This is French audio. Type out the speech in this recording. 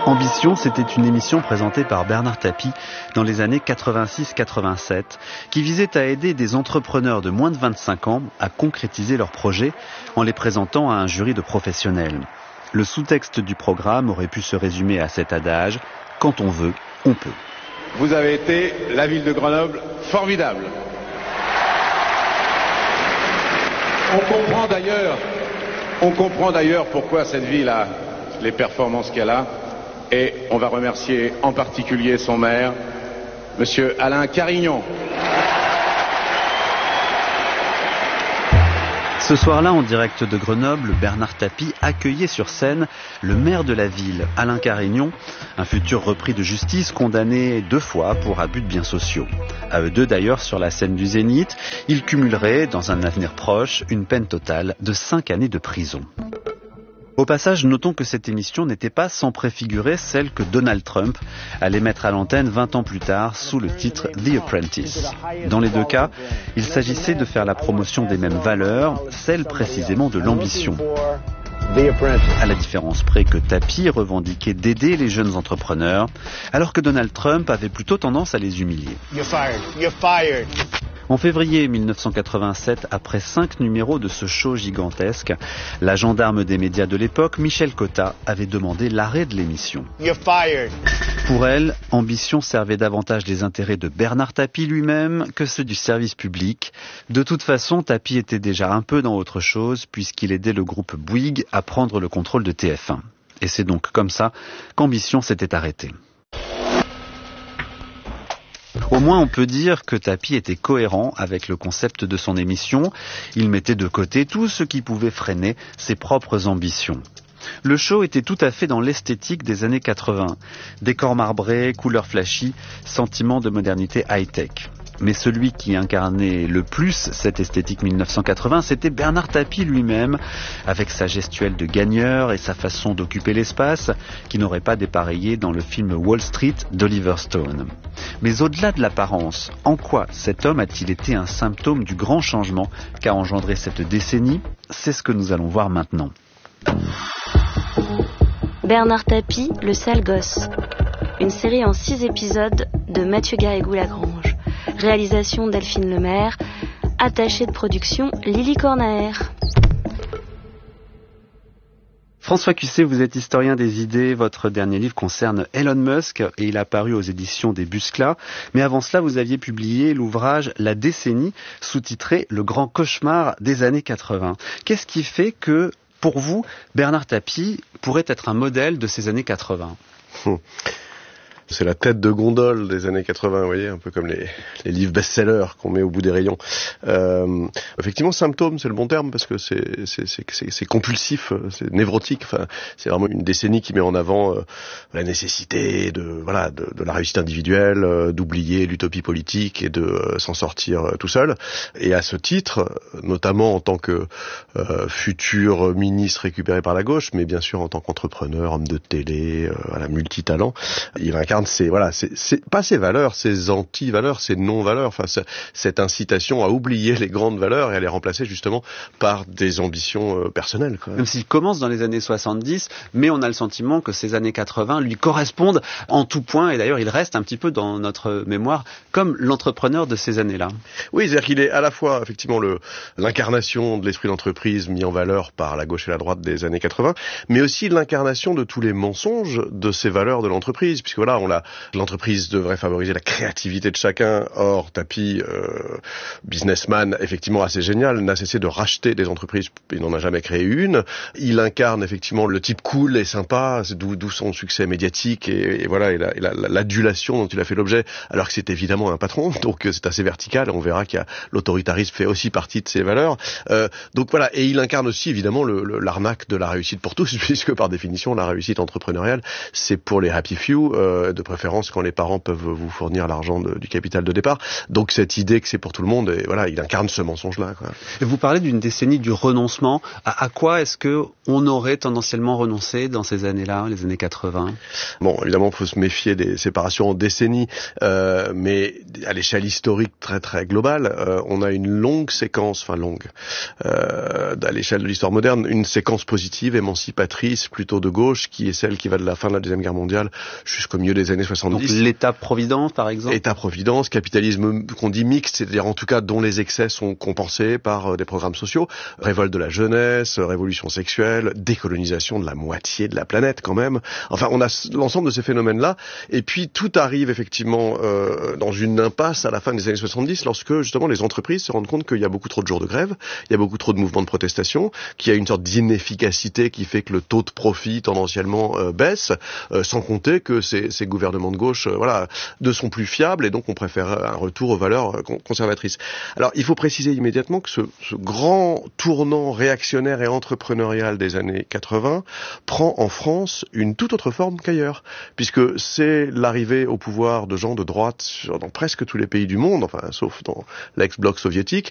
Ambition, c'était une émission présentée par Bernard Tapie dans les années 86-87 qui visait à aider des entrepreneurs de moins de 25 ans à concrétiser leurs projets en les présentant à un jury de professionnels. Le sous-texte du programme aurait pu se résumer à cet adage « Quand on veut, on peut ». Vous avez été, la ville de Grenoble, formidable. On comprend d'ailleurs pourquoi cette ville a les performances qu'elle a. Et on va remercier en particulier son maire, Monsieur Alain Carignon. Ce soir-là, en direct de Grenoble, Bernard Tapie accueillait sur scène le maire de la ville, Alain Carignon, un futur repris de justice condamné 2 fois pour abus de biens sociaux. À eux deux d'ailleurs, sur la scène du Zénith, ils cumuleraient, dans un avenir proche, une peine totale de 5 années de prison. Au passage, notons que cette émission n'était pas sans préfigurer celle que Donald Trump allait mettre à l'antenne 20 ans plus tard sous le titre The Apprentice. Dans les 2 cas, il s'agissait de faire la promotion des mêmes valeurs, celle précisément de l'ambition. À la différence près que Tapie revendiquait d'aider les jeunes entrepreneurs, alors que Donald Trump avait plutôt tendance à les humilier. You're fired. You're fired. En février 1987, après 5 numéros de ce show gigantesque, la gendarme des médias de l'époque, Michel Cotta, avait demandé l'arrêt de l'émission. You're fired. Pour elle, Ambition servait davantage les intérêts de Bernard Tapie lui-même que ceux du service public. De toute façon, Tapie était déjà un peu dans autre chose puisqu'il aidait le groupe Bouygues à prendre le contrôle de TF1. Et c'est donc comme ça qu'Ambition s'était arrêtée. Au moins, on peut dire que Tapie était cohérent avec le concept de son émission. Il mettait de côté tout ce qui pouvait freiner ses propres ambitions. Le show était tout à fait dans l'esthétique des années 80. Décors marbrés, couleurs flashy, sentiment de modernité high-tech. Mais celui qui incarnait le plus cette esthétique 1980, c'était Bernard Tapie lui-même, avec sa gestuelle de gagneur et sa façon d'occuper l'espace, qui n'aurait pas dépareillé dans le film Wall Street d'Oliver Stone. Mais au-delà de l'apparence, en quoi cet homme a-t-il été un symptôme du grand changement qu'a engendré cette décennie? C'est ce que nous allons voir maintenant. Bernard Tapie, le sale gosse. Une série en 6 épisodes de Mathieu Garrigou-Lagrange. Réalisation Delphine Lemaire. Attachée de production Lily Cornaer. François Cusset, vous êtes historien des idées. Votre dernier livre concerne Elon Musk et il a paru aux éditions des Buscla. Mais avant cela, vous aviez publié l'ouvrage La décennie, sous-titré Le grand cauchemar des années 80. Qu'est-ce qui fait que, pour vous, Bernard Tapie pourrait être un modèle de ces années 80 ? C'est la tête de gondole des années 80, vous voyez, un peu comme les livres best-sellers qu'on met au bout des rayons. Effectivement, symptôme, c'est le bon terme, parce que c'est compulsif, c'est névrotique. Enfin, c'est vraiment une décennie qui met en avant la nécessité de la réussite individuelle, d'oublier l'utopie politique et de s'en sortir tout seul. Et à ce titre, notamment en tant que futur ministre récupéré par la gauche, mais bien sûr en tant qu'entrepreneur, homme de télé, multitalent, il incarne c'est pas ses valeurs, ses anti-valeurs, ses non-valeurs, enfin cette incitation à oublier les grandes valeurs et à les remplacer justement par des ambitions personnelles, quoi. Même s'il commence dans les années 70, mais on a le sentiment que ces années 80 lui correspondent en tout point, et d'ailleurs il reste un petit peu dans notre mémoire comme l'entrepreneur de ces années-là. Oui, c'est-à-dire qu'il est à la fois effectivement l'incarnation de l'esprit d'entreprise mis en valeur par la gauche et la droite des années 80, mais aussi l'incarnation de tous les mensonges de ces valeurs de l'entreprise, puisque voilà, l'entreprise devrait favoriser la créativité de chacun. Or, Tapie, businessman, effectivement assez génial, n'a cessé de racheter des entreprises. Il n'en a jamais créé une. Il incarne effectivement le type cool et sympa, d'où son succès médiatique et l'adulation dont il a fait l'objet, alors que c'est évidemment un patron. Donc c'est assez vertical. On verra qu'il y a l'autoritarisme fait aussi partie de ses valeurs. Donc voilà, et il incarne aussi évidemment l'arnaque de la réussite pour tous, puisque par définition la réussite entrepreneuriale c'est pour les happy few. de préférence quand les parents peuvent vous fournir l'argent du capital de départ. Donc cette idée que c'est pour tout le monde, et voilà, il incarne ce mensonge-là, quoi. Et vous parlez d'une décennie du renoncement. À quoi est-ce que on aurait tendanciellement renoncé dans ces années-là, les années 80? Bon, évidemment, il faut se méfier des séparations en décennies, mais à l'échelle historique très très globale, on a une longue séquence, à l'échelle de l'histoire moderne, une séquence positive, émancipatrice, plutôt de gauche, qui est celle qui va de la fin de la Deuxième Guerre mondiale jusqu'au milieu des années 70. Donc l'État-providence, par exemple? État-providence, capitalisme qu'on dit mixte, c'est-à-dire en tout cas dont les excès sont compensés par des programmes sociaux, révolte de la jeunesse, révolution sexuelle, décolonisation de la moitié de la planète quand même. Enfin, on a l'ensemble de ces phénomènes-là, et puis tout arrive effectivement dans une impasse à la fin des années 70, lorsque justement les entreprises se rendent compte qu'il y a beaucoup trop de jours de grève, il y a beaucoup trop de mouvements de protestation, qu'il y a une sorte d'inefficacité qui fait que le taux de profit tendanciellement baisse, sans compter que ces gouvernements de gauche ne sont plus fiables, et donc on préfère un retour aux valeurs conservatrices. Alors il faut préciser immédiatement que ce grand tournant réactionnaire et entrepreneurial des années 80 prend en France une toute autre forme qu'ailleurs, puisque c'est l'arrivée au pouvoir de gens de droite dans presque tous les pays du monde, enfin sauf dans l'ex-bloc soviétique,